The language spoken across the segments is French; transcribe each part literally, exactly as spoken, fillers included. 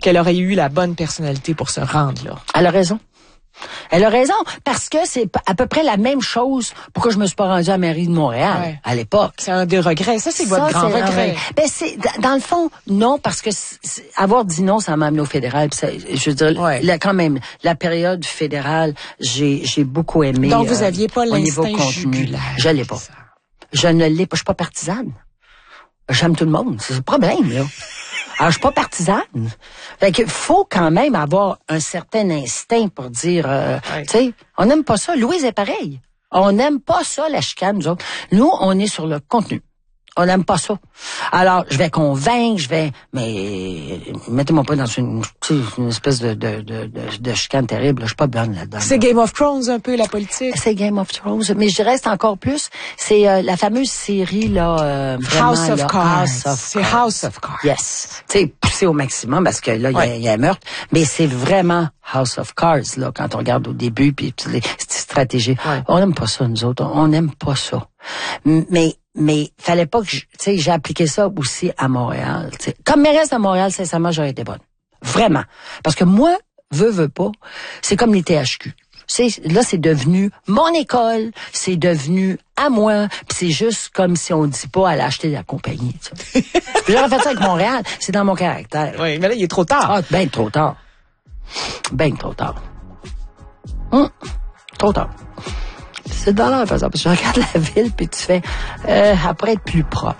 qu'elle aurait eu la bonne personnalité pour se rendre là. Elle a raison. Elle a raison, parce que c'est à peu près la même chose pourquoi je me suis pas rendue à la mairie de Montréal, ouais. à l'époque. C'est un des regrets. Ça, c'est votre ça, grand c'est regret. Ben, c'est, dans le fond, non, parce que c'est, avoir dit non, ça m'a amené au fédéral. Ça, je veux dire, ouais. là, quand même, la période fédérale, j'ai, j'ai beaucoup aimé. Donc, vous euh, aviez pas l'instinct jugulaire. Je l'ai pas. Je ne l'ai pas. Je suis pas partisane. J'aime tout le monde. C'est le problème, là. Alors, je suis pas partisane. Fait que faut quand même avoir un certain instinct pour dire, euh, ouais. tu sais, on n'aime pas ça. Louise est pareil. On n'aime pas ça, la chicane, nous autres. Nous, on est sur le contenu. On n'aime pas ça. Alors, je vais convaincre, je vais... Mais mettez-moi pas dans une, une espèce de, de, de, de, de chicane terrible. Je suis pas bonne là-dedans. C'est Game of Thrones un peu, la politique. C'est Game of Thrones. Mais je reste encore plus. C'est euh, la fameuse série, là... Euh, vraiment, House of là, Cards. House of c'est Cards. House of Cards. Yes. Tu sais, poussé au maximum parce que là, il ouais. y, y a un meurtre. Mais c'est vraiment House of Cards, là, quand on regarde au début, puis toutes les stratégies. Ouais. On n'aime pas ça, nous autres. On n'aime pas ça. Mais... Mais fallait pas que, tu sais, j'ai appliqué ça aussi à Montréal. T'sais. Comme mairesse de Montréal, sincèrement, j'aurais été bonne. Vraiment. Parce que moi, veux, veux pas, c'est comme les T H Q. C'est, là, c'est devenu mon école, c'est devenu à moi, puis c'est juste comme si on dit pas aller acheter de la compagnie. J'aurais fait ça avec Montréal, c'est dans mon caractère. Oui, mais là, il est trop tard. Ah, ben trop tard. Ben trop tard. Hum, trop tard. C'est dans l'air, par exemple. Tu regardes la ville, puis tu fais, euh, après être plus propre.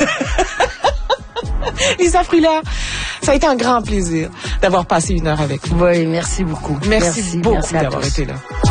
Lisa Fruland, ça a été un grand plaisir d'avoir passé une heure avec vous. Oui, merci beaucoup. Merci, merci beaucoup merci d'avoir été là.